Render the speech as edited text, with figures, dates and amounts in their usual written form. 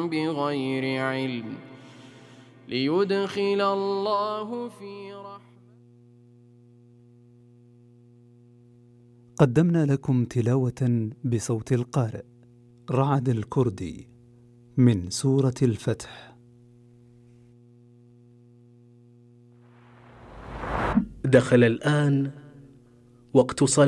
بغير علم ليدخل الله في رحمته. قدمنا لكم تلاوة بصوت القارئ رعد الكردي من سورة الفتح. دخل الآن وقت صلاة